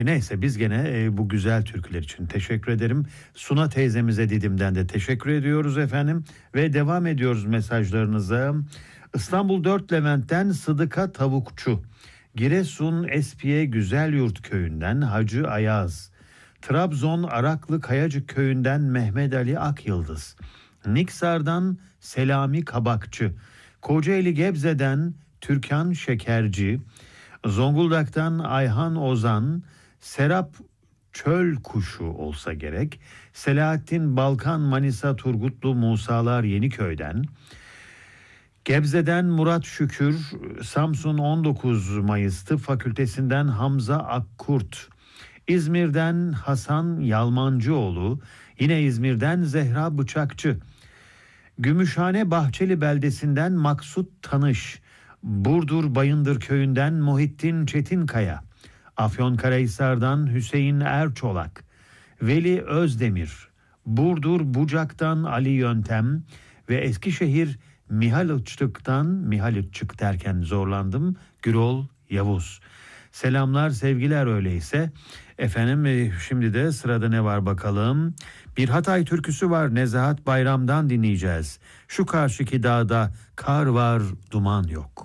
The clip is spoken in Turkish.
Neyse biz gene bu güzel türküler için teşekkür ederim. Suna teyzemize Didim'den de teşekkür ediyoruz efendim. Ve devam ediyoruz mesajlarınıza. İstanbul 4 Levent'ten Sıdıka Tavukçu. Giresun Espiye Güzelyurt Köyü'nden Hacı Ayaz. Trabzon Araklı Kayacık Köyü'nden Mehmet Ali Akyıldız. Niksar'dan Selami Kabakçı. Kocaeli Gebze'den Türkan Şekerci. Zonguldak'tan Ayhan Ozan, Serap Çöl Kuşu olsa gerek, Selahattin Balkan Manisa Turgutlu Musalar Yeniköy'den, Gebze'den Murat Şükür, Samsun 19 Mayıs Tıp Fakültesinden Hamza Akkurt, İzmir'den Hasan Yalmancıoğlu, yine İzmir'den Zehra Bıçakçı, Gümüşhane Bahçeli beldesinden Maksut Tanış, Burdur Bayındır köyünden Muhittin Çetinkaya, Afyonkarahisar'dan Hüseyin Erçolak, Veli Özdemir, Burdur Bucak'tan Ali Yöntem ve Eskişehir Mihalıççık derken zorlandım, Gürol Yavuz. Selamlar, sevgiler öyleyse. Efendim şimdi de sırada ne var bakalım. Bir Hatay türküsü var, Nezahat Bayram'dan dinleyeceğiz. Şu karşıki dağda kar var, duman yok.